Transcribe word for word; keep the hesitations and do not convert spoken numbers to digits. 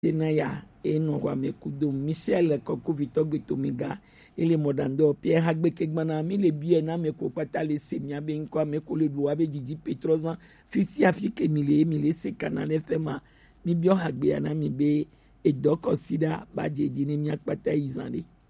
Tenaya eno wa mekudo Michel koko vitogbe tomiga ele modando Pierre hagbe kegbana mi le bie na me ko pata le semia be nko me ko le do abe jiji petrozan fisi afike mi le mi le se kanale fema mi bio hagbe na mi be edoko sida ba jeji ni mi akpata izande